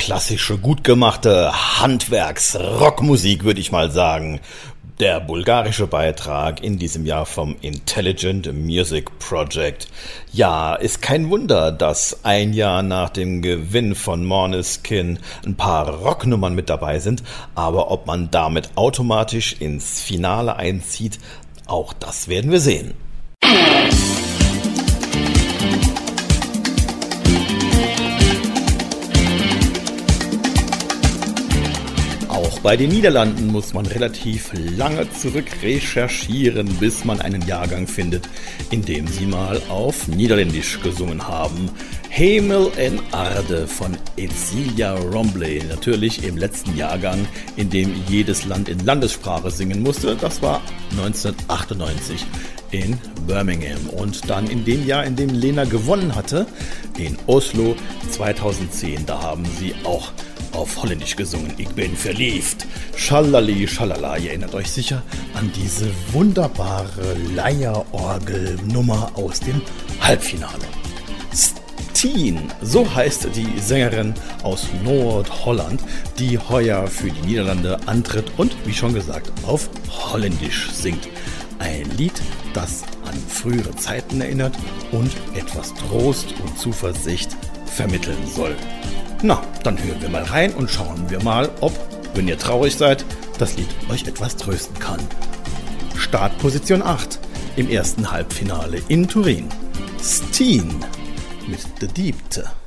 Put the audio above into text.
klassische, gut gemachte Handwerks-Rockmusik, würde ich mal sagen. Der bulgarische Beitrag in diesem Jahr vom Intelligent Music Project. Ja, ist kein Wunder, dass ein Jahr nach dem Gewinn von Måneskin ein paar Rocknummern mit dabei sind, aber ob man damit automatisch ins Finale einzieht, auch das werden wir sehen. Auch bei den Niederlanden muss man relativ lange zurück recherchieren, bis man einen Jahrgang findet, in dem sie mal auf Niederländisch gesungen haben. Hemel en Aarde von Cecilia Rombley, natürlich im letzten Jahrgang, in dem jedes Land in Landessprache singen musste. Das war 1998 in Birmingham. Und dann in dem Jahr, in dem Lena gewonnen hatte, in Oslo 2010, da haben sie auch auf Holländisch gesungen. Ich bin verliebt. Schalali, schalala. Ihr erinnert euch sicher an diese wunderbare Leierorgelnummer aus dem Halbfinale. Steen, so heißt die Sängerin aus Nordholland, die heuer für die Niederlande antritt und, wie schon gesagt, auf Holländisch singt. Ein Lied, das an frühere Zeiten erinnert und etwas Trost und Zuversicht vermitteln soll. Na, dann hören wir mal rein und schauen wir mal, ob, wenn ihr traurig seid, das Lied euch etwas trösten kann. Startposition 8 im ersten Halbfinale in Turin. Steen mit The Diepte.